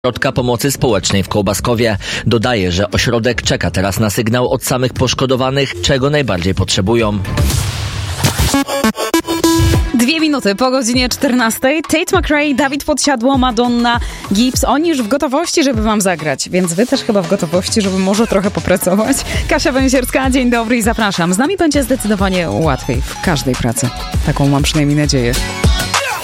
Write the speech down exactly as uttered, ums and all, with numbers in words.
Ośrodka Pomocy Społecznej w Kołbaskowie. Dodaje, że ośrodek czeka teraz na sygnał od samych poszkodowanych, czego najbardziej potrzebują. Dwie minuty po godzinie czternastej. Tate McRae, Dawid Podsiadło, Madonna, Gibbs. Oni już w gotowości, żeby wam zagrać. Więc wy też chyba w gotowości, żeby może trochę popracować. Kasia Węsierska, dzień dobry i zapraszam. Z nami będzie zdecydowanie łatwiej w każdej pracy. Taką mam przynajmniej nadzieję.